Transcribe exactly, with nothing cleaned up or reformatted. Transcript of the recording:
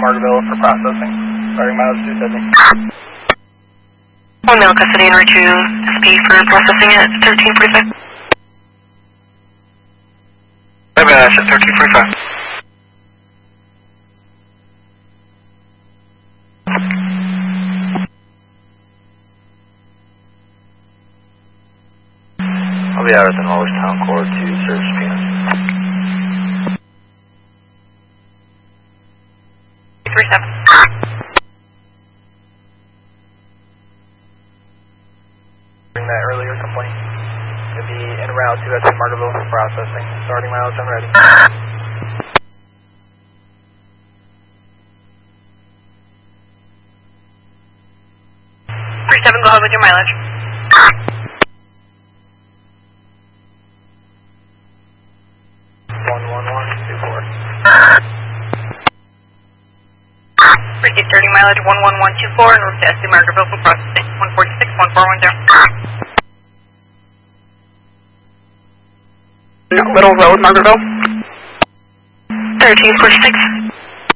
Margaretaville for processing. Starting mileage two seventy. One male custody and route to S P for processing at thirteen forty-five. My bad, that's at thirteen forty-five. I'll be out at the Norwich Town Court to serve subpoenas. three seven. Bring that earlier complaint. It'll be en route to S P Margaretaville for processing. Starting mileage, I'm ready. three seven, go ahead with your mileage. one one one two four. Receive starting mileage one one one two four and route to S P Margaretaville for processing. one forty-six one four one zero. Little Road, Margaretaville. thirteen forty-six.